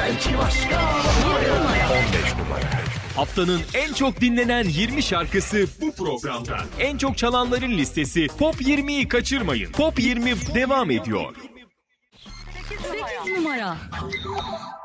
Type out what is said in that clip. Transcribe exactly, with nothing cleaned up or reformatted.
belki başka. on beş numara. Haftanın en çok dinlenen yirmi şarkısı bu programda. En çok çalanların listesi Top yirmiyi kaçırmayın. Top yirmi devam ediyor. sekiz numara.